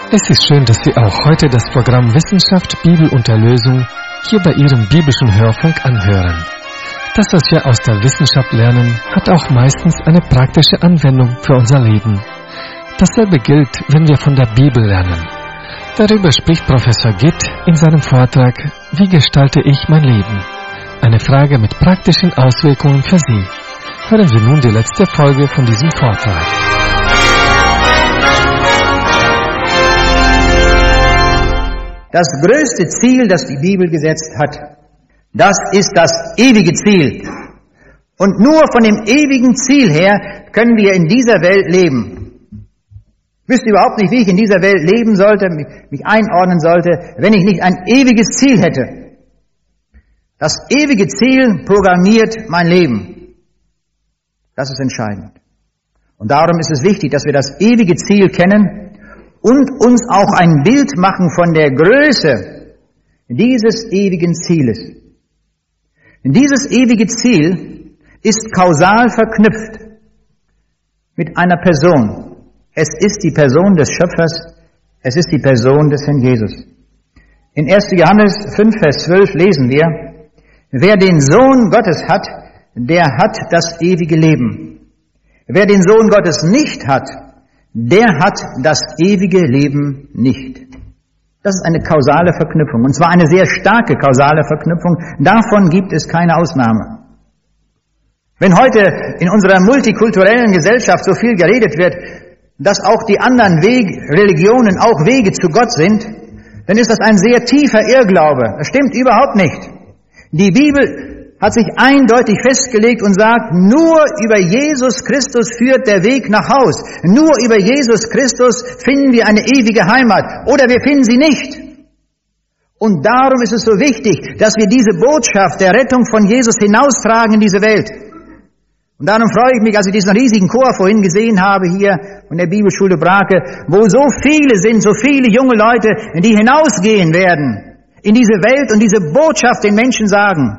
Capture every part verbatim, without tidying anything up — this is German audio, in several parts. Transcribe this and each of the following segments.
Es ist schön, dass Sie auch heute das Programm Wissenschaft, Bibel und Erlösung hier bei Ihrem biblischen Hörfunk anhören. Das, was wir aus der Wissenschaft lernen, hat auch meistens eine praktische Anwendung für unser Leben. Dasselbe gilt, wenn wir von der Bibel lernen. Darüber spricht Professor Gitt in seinem Vortrag Wie gestalte ich mein Leben? Eine Frage mit praktischen Auswirkungen für Sie. Hören Sie nun die letzte Folge von diesem Vortrag. Das größte Ziel, das die Bibel gesetzt hat, das ist das ewige Ziel. Und nur von dem ewigen Ziel her können wir in dieser Welt leben. Ich wüsste überhaupt nicht, wie ich in dieser Welt leben sollte, mich einordnen sollte, wenn ich nicht ein ewiges Ziel hätte. Das ewige Ziel programmiert mein Leben. Das ist entscheidend. Und darum ist es wichtig, dass wir das ewige Ziel kennen und uns auch ein Bild machen von der Größe dieses ewigen Zieles. Dieses ewige Ziel ist kausal verknüpft mit einer Person. Es ist die Person des Schöpfers, es ist die Person des Herrn Jesus. In erster Johannes fünf, Vers zwölf lesen wir, wer den Sohn Gottes hat, der hat das ewige Leben. Wer den Sohn Gottes nicht hat, der hat das ewige Leben nicht. Das ist eine kausale Verknüpfung, und zwar eine sehr starke kausale Verknüpfung. Davon gibt es keine Ausnahme. Wenn heute in unserer multikulturellen Gesellschaft so viel geredet wird, dass auch die anderen Wege, Religionen auch Wege zu Gott sind, dann ist das ein sehr tiefer Irrglaube. Das stimmt überhaupt nicht. Die Bibel hat sich eindeutig festgelegt und sagt, nur über Jesus Christus führt der Weg nach Haus. Nur über Jesus Christus finden wir eine ewige Heimat. Oder wir finden sie nicht. Und darum ist es so wichtig, dass wir diese Botschaft der Rettung von Jesus hinaustragen in diese Welt. Und darum freue ich mich, als ich diesen riesigen Chor vorhin gesehen habe hier von der Bibelschule Brake, wo so viele sind, so viele junge Leute, die hinausgehen werden in diese Welt und diese Botschaft den Menschen sagen.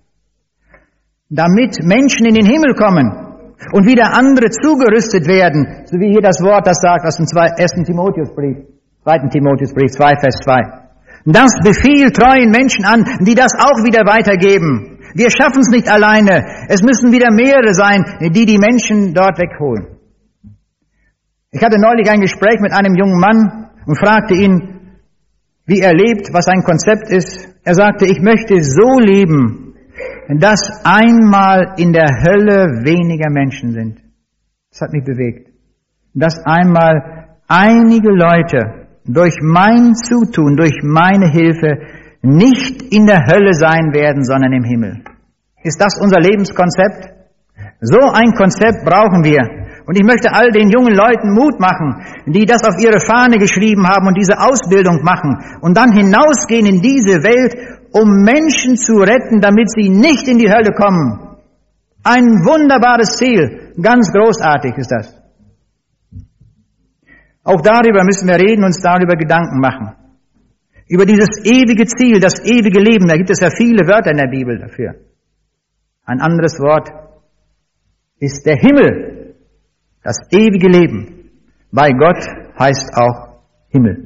Damit Menschen in den Himmel kommen und wieder andere zugerüstet werden, so wie hier das Wort das sagt aus dem ersten Timotheusbrief, zweiten Timotheusbrief zwei, Vers zwei. Das befiehlt treuen Menschen an, die das auch wieder weitergeben. Wir schaffen es nicht alleine. Es müssen wieder mehrere sein, die die Menschen dort wegholen. Ich hatte neulich ein Gespräch mit einem jungen Mann und fragte ihn, wie er lebt, was sein Konzept ist. Er sagte, ich möchte so leben, dass einmal in der Hölle weniger Menschen sind. Das hat mich bewegt. Dass einmal einige Leute durch mein Zutun, durch meine Hilfe nicht in der Hölle sein werden, sondern im Himmel. Ist das unser Lebenskonzept? So ein Konzept brauchen wir. Und ich möchte all den jungen Leuten Mut machen, die das auf ihre Fahne geschrieben haben und diese Ausbildung machen und dann hinausgehen in diese Welt, um Menschen zu retten, damit sie nicht in die Hölle kommen. Ein wunderbares Ziel. Ganz großartig ist das. Auch darüber müssen wir reden, uns darüber Gedanken machen. Über dieses ewige Ziel, das ewige Leben. Da gibt es ja viele Wörter in der Bibel dafür. Ein anderes Wort ist der Himmel. Das ewige Leben. Bei Gott heißt auch Himmel.